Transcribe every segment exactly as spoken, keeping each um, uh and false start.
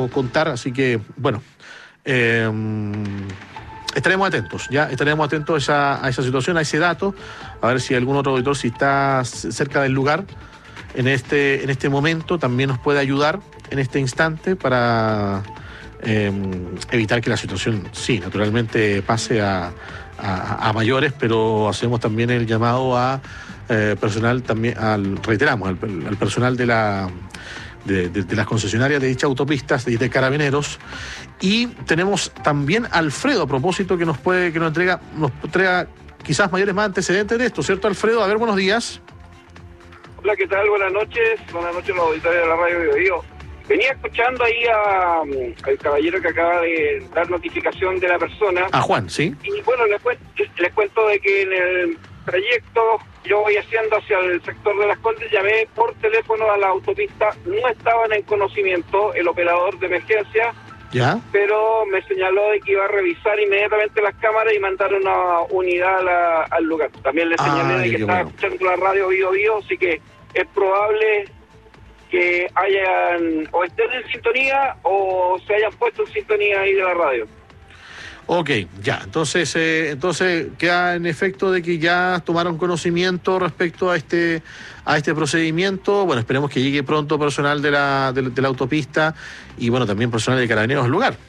podido contar, así que, bueno, eh, estaremos atentos, ya estaremos atentos a esa, a esa situación, a ese dato, a ver si algún otro auditor, si está cerca del lugar en este, en este momento, también nos puede ayudar en este instante para eh, evitar que la situación, sí, naturalmente pase a, a, a mayores, pero hacemos también el llamado a eh, personal, también al, reiteramos, al, al personal de la... De, de, de las concesionarias de dichas autopistas y de, de Carabineros. Y tenemos también a Alfredo, a propósito, que nos puede, que nos entrega, nos entrega quizás mayores más antecedentes de esto, ¿cierto, Alfredo? A ver, buenos días. Hola, ¿qué tal? Buenas noches. Buenas noches, los auditores de la radio Bio Bio. Venía escuchando ahí a, al caballero que acaba de dar notificación de la persona. A Juan, ¿sí? Y bueno, les cuento, les cuento de que en el trayecto yo voy haciendo hacia el sector de Las Condes, llamé por teléfono a la autopista, no estaban en conocimiento el operador de emergencia, ¿ya? Pero me señaló de que iba a revisar inmediatamente las cámaras y mandar una unidad a la, al lugar. También le señalé ah, de que estaba bueno. escuchando la radio Bio Bio, así que es probable que hayan o estén en sintonía o se hayan puesto en sintonía ahí de la radio. Ok, ya, entonces eh, entonces queda en efecto de que ya tomaron conocimiento respecto a este a este procedimiento. Bueno, esperemos que llegue pronto personal de la, de, de la autopista y bueno, también personal de Carabineros al lugar.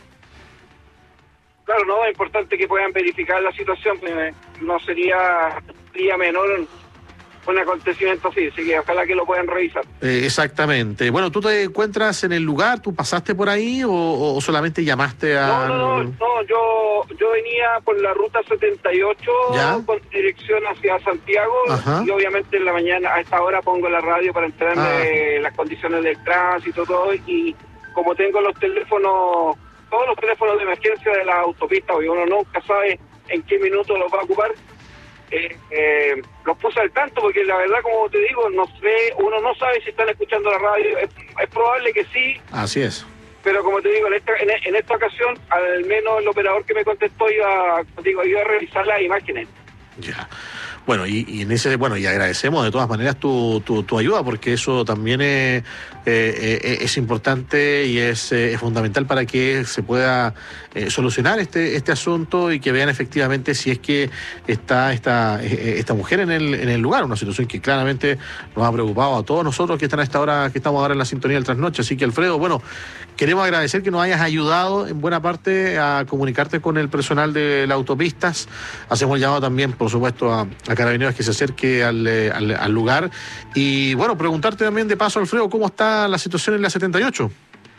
Claro, no, es importante que puedan verificar la situación, pues, no sería, sería menor un acontecimiento así, así que ojalá que lo puedan revisar. Eh, exactamente. Bueno, ¿tú te encuentras en el lugar? ¿Tú pasaste por ahí o, o solamente llamaste a...? No, no, no, no yo, yo venía por la ruta setenta y ocho. ¿Ya? Con dirección hacia Santiago. Ajá. Y obviamente en la mañana a esta hora pongo la radio para enterarme ah. de las condiciones del tránsito, todo, y como tengo los teléfonos, todos los teléfonos de emergencia de la autopista, porque uno nunca sabe en qué minuto los va a ocupar, Eh, eh, los puse al tanto porque la verdad, como te digo, no sé, uno no sabe si están escuchando la radio, es, es probable que sí. Así es. Pero como te digo, en esta, en, en esta ocasión, al menos el operador que me contestó iba, digo, iba a revisar las imágenes. Ya. Bueno, y, y en ese, bueno, y agradecemos de todas maneras tu, tu, tu ayuda, porque eso también es, eh, eh, es importante y es, eh, es fundamental para que se pueda eh, solucionar este, este asunto y que vean efectivamente si es que está esta, eh, esta mujer en el, en el lugar, una situación que claramente nos ha preocupado a todos nosotros que están a esta hora, que estamos ahora en la sintonía del trasnoche. Así que, Alfredo, bueno, queremos agradecer que nos hayas ayudado en buena parte a comunicarte con el personal de las autopistas. Hacemos el llamado también, por supuesto, a, a Carabineros que se acerque al, al, al lugar. Y bueno, preguntarte también de paso, Alfredo, ¿cómo está la situación en la setenta y ocho?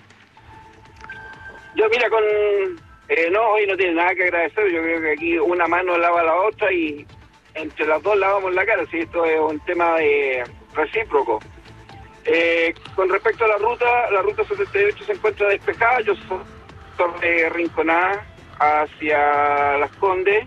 Yo, mira, con eh, no, hoy no tiene nada que agradecer. Yo creo que aquí una mano lava la otra y entre las dos lavamos la cara. Si esto es un tema de recíproco. Eh, con respecto a la ruta, la ruta setenta y ocho se encuentra despejada. Yo soy de Rinconada hacia Las Condes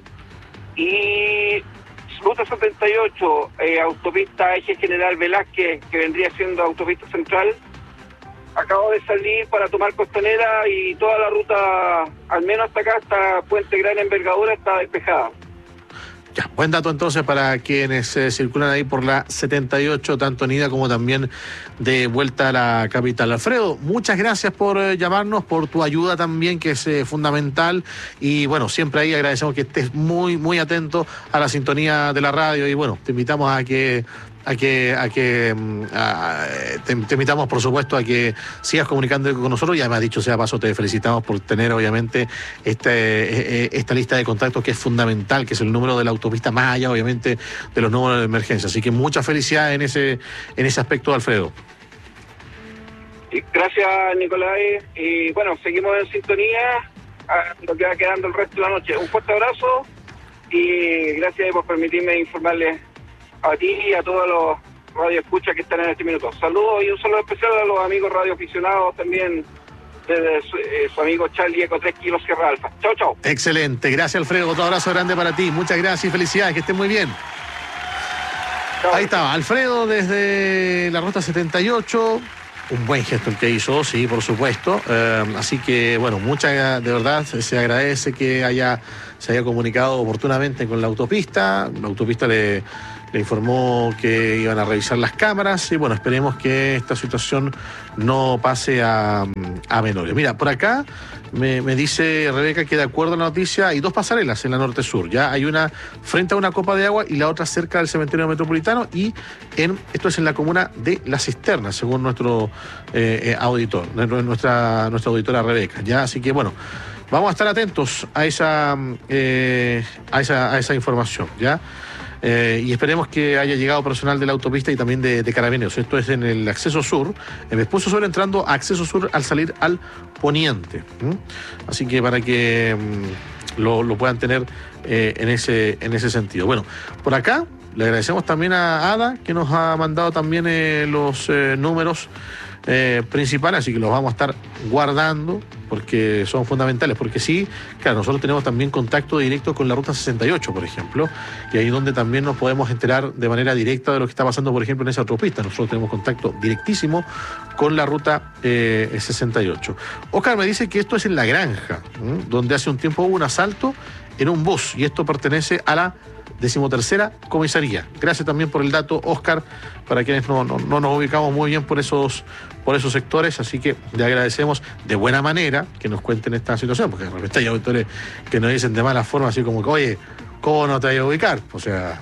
y ruta setenta y ocho, eh, autopista Eje General Velázquez, que vendría siendo autopista central. Acabo de salir para tomar Costanera y toda la ruta, al menos hasta acá, hasta Puente Gran Envergadura, está despejada. Ya, buen dato entonces para quienes eh, circulan ahí por la setenta y ocho, tanto en ida como también de vuelta a la capital. Alfredo, muchas gracias por eh, llamarnos, por tu ayuda también, que es eh, fundamental. Y bueno, siempre ahí agradecemos que estés muy, muy atento a la sintonía de la radio. Y bueno, te invitamos a que... a que, a que a, te, te invitamos, por supuesto, a que sigas comunicando con nosotros y además, dicho sea paso, te felicitamos por tener, obviamente, este, esta lista de contactos que es fundamental, que es el número de la autopista más allá, obviamente, de los números de emergencia. Así que mucha felicidad en ese, en ese aspecto, Alfredo. Gracias, Nicolás. Y bueno, seguimos en sintonía, a lo que va quedando el resto de la noche. Un fuerte abrazo y gracias por permitirme informarles a ti y a todos los radioescuchas que están en este minuto. Saludos y un saludo especial a los amigos radioaficionados también, desde su, eh, su amigo Charlie Eco tres kilos Sierra Alfa. Chao, chao. Excelente, gracias, Alfredo, otro abrazo grande para ti, muchas gracias y felicidades, que estén muy bien. Chao. Ahí estaba Alfredo desde la ruta setenta y ocho. Un buen gesto el que hizo, sí, por supuesto. Eh, así que, bueno, mucha, de verdad, se agradece que haya, se haya comunicado oportunamente con la autopista. La autopista le, le informó que iban a revisar las cámaras y bueno, esperemos que esta situación no pase a, a menores. Mira, por acá me, me dice Rebeca que de acuerdo a la noticia hay dos pasarelas en la norte-sur, ya hay una frente a una copa de agua y la otra cerca del cementerio metropolitano y en esto es en la comuna de La Cisterna, según nuestro eh, eh, auditor, nuestra, nuestra auditora Rebeca, ya, así que bueno, vamos a estar atentos a esa, eh, a esa, a esa información, ¿ya? Eh, y esperemos que haya llegado personal de la autopista y también de, de Carabineros. Esto es en el acceso sur, en Vespucio Sur, entrando a acceso sur al salir al poniente. ¿Mm? Así que para que mm, lo, lo puedan tener eh, en, ese, en ese sentido. Bueno, por acá le agradecemos también a Ada, que nos ha mandado también eh, los eh, números Eh, principales, así que los vamos a estar guardando porque son fundamentales, porque sí, claro, nosotros tenemos también contacto directo con la ruta sesenta y ocho, por ejemplo, y ahí donde también nos podemos enterar de manera directa de lo que está pasando, por ejemplo, en esa autopista. Nosotros tenemos contacto directísimo con la ruta eh, sesenta y ocho. Oscar me dice que esto es en La Granja, ¿eh? donde hace un tiempo hubo un asalto en un bus, y esto pertenece a la decimotercera comisaría. Gracias también por el dato, Oscar, para quienes no, no, no nos ubicamos muy bien por esos, por esos sectores, así que le agradecemos de buena manera que nos cuenten esta situación, porque de repente hay auditores que nos dicen de mala forma, así como que, oye, ¿cómo no te vas a ubicar? O sea,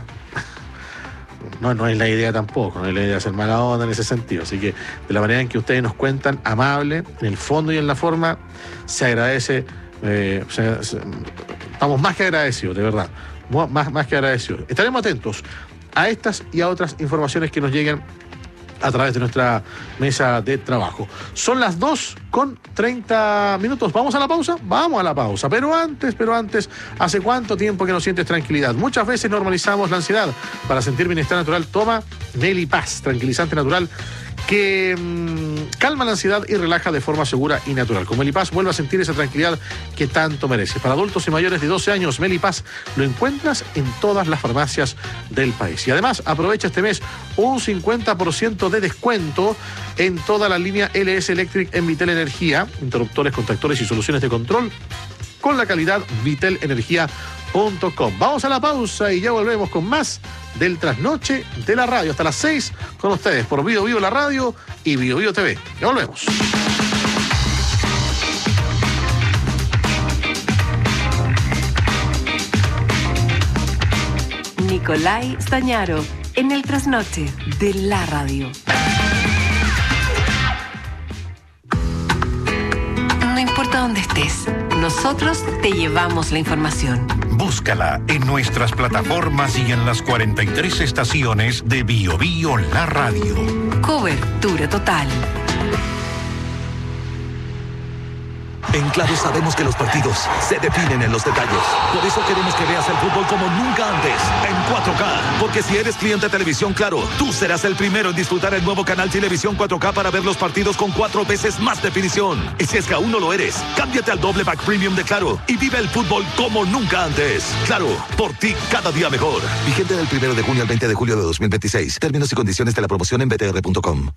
no, no es la idea tampoco, no es la idea de hacer mala onda en ese sentido, así que de la manera en que ustedes nos cuentan, amable, en el fondo y en la forma, se agradece, eh, o sea, estamos más que agradecidos, de verdad. Más, más que agradecidos. Estaremos atentos a estas y a otras informaciones que nos lleguen a través de nuestra mesa de trabajo. Son las dos con treinta minutos. ¿Vamos a la pausa? Vamos a la pausa. Pero antes, pero antes, ¿hace cuánto tiempo que no sientes tranquilidad? Muchas veces normalizamos la ansiedad. Para sentir bienestar natural, toma Melipaz, tranquilizante natural que mmm, calma la ansiedad y relaja de forma segura y natural. Con Melipaz vuelve a sentir esa tranquilidad que tanto merece. Para adultos y mayores de doce años, Melipaz lo encuentras en todas las farmacias del país. Y además, aprovecha este mes un cincuenta por ciento de descuento en toda la línea L S Electric en Vitel Energía, interruptores, contactores y soluciones de control con la calidad vitel energía punto com. Vamos a la pausa y ya volvemos con más del Trasnoche de la Radio. Hasta las seis con ustedes por Bio Bio la Radio y Bio Bio T V. Ya volvemos. Nicolai Stañaro en el Trasnoche de la Radio. No importa dónde estés, nosotros te llevamos la información. Búscala en nuestras plataformas y en las cuarenta y tres estaciones de Bio Bio la Radio. Cobertura total. En Claro sabemos que los partidos se definen en los detalles. Por eso queremos que veas el fútbol como nunca antes, en cuatro K. Porque si eres cliente de Televisión Claro, tú serás el primero en disfrutar el nuevo canal Televisión cuatro K para ver los partidos con cuatro veces más definición. Y si es que aún no lo eres, cámbiate al doble pack premium de Claro y vive el fútbol como nunca antes. Claro, por ti cada día mejor. Vigente del primero de junio al veinte de julio de dos mil veintiséis. Términos y condiciones de la promoción en b t r punto com.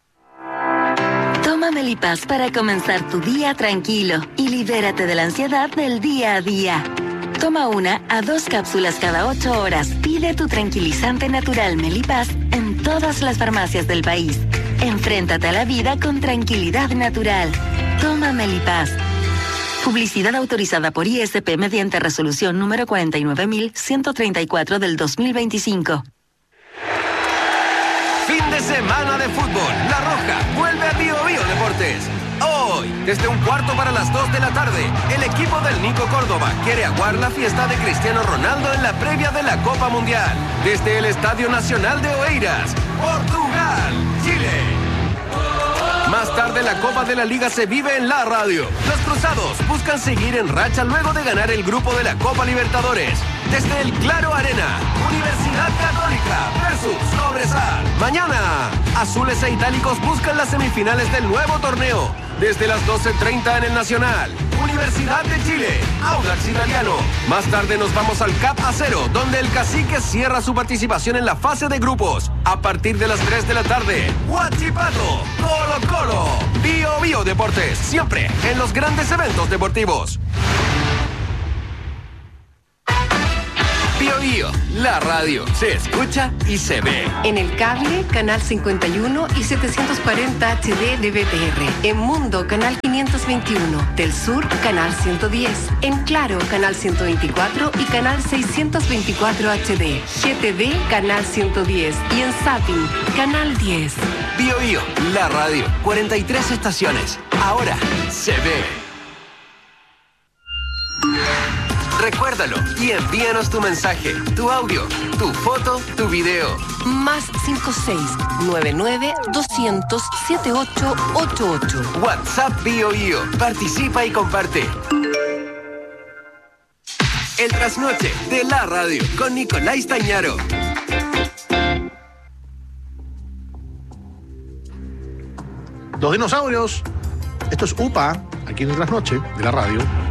Toma Melipaz para comenzar tu día tranquilo y libérate de la ansiedad del día a día. Toma una a dos cápsulas cada ocho horas. Pide tu tranquilizante natural Melipaz en todas las farmacias del país. Enfréntate a la vida con tranquilidad natural. Toma Melipaz. Publicidad autorizada por I S P mediante resolución número cuarenta y nueve mil ciento treinta y cuatro del dos mil veinticinco. Fin de semana de fútbol. La Roja vuelve a Bio Bio Deportes. Hoy, desde un cuarto para las dos de la tarde, el equipo del Nico Córdoba quiere aguar la fiesta de Cristiano Ronaldo en la previa de la Copa Mundial. Desde el Estadio Nacional de Oeiras, Portugal, Chile. Más tarde la Copa de la Liga se vive en la radio. Los cruzados buscan seguir en racha luego de ganar el grupo de la Copa Libertadores. Desde el Claro Arena, Universidad Católica versus Cobresal. Mañana, azules e itálicos buscan las semifinales del nuevo torneo. Desde las doce treinta en el Nacional, Universidad de Chile, Audax Italiano. Más tarde nos vamos al Cap Acero, donde el Cacique cierra su participación en la fase de grupos. A partir de las tres de la tarde, Huachipato, Colo Colo, Bio Bio Deportes, siempre en los grandes eventos deportivos. Bio Bio, la radio se escucha y se ve. En el cable, canal cincuenta y uno y setecientos cuarenta H D de B T R. En Mundo, canal quinientos veintiuno. Del Sur, canal ciento diez. En Claro, canal ciento veinticuatro y canal seiscientos veinticuatro H D. G T V, canal ciento diez. Y en Zapping, canal diez. Bio Bio, la radio, cuarenta y tres estaciones. Ahora se ve. Recuérdalo y envíanos tu mensaje, tu audio, tu foto, tu video. Más cinco seis nueve nueve doscientos setenta y ocho ochenta y ocho. WhatsApp Bio Bio. Participa y comparte. El trasnoche de la radio con Nicolás Tañaro. Los dinosaurios. Esto es U P A, aquí en el trasnoche de la radio.